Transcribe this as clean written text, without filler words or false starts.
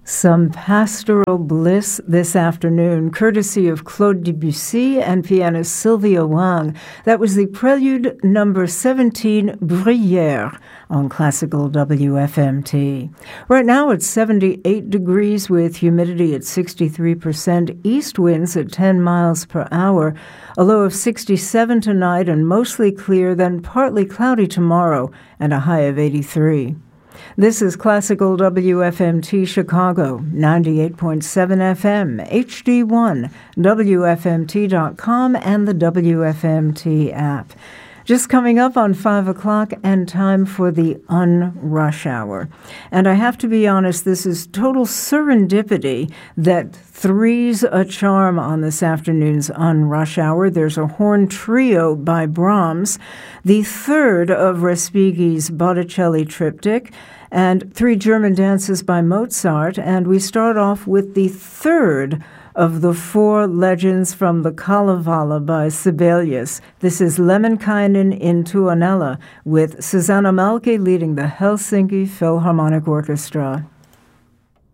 Some pastoral bliss this afternoon, courtesy of Claude Debussy and pianist Sylvia Wang. That was the prelude number 17, Bruyère, on Classical WFMT. Right now it's 78 degrees with humidity at 63%, east winds at 10 miles per hour, a low of 67 tonight and mostly clear, then partly cloudy tomorrow and a high of 83. This is Classical WFMT Chicago, 98.7 FM, HD1, WFMT.com, and the WFMT app. Just coming up on 5 o'clock and time for the Unrush Hour. And I have to be honest, this is total serendipity that three's a charm on this afternoon's Unrush Hour. There's a horn trio by Brahms, the third of Respighi's Botticelli triptych, and three German dances by Mozart. And we start off with the third of the four legends from the Kalevala by Sibelius. This is Lemminkainen in Tuonela, with Susanna Malki leading the Helsinki Philharmonic Orchestra.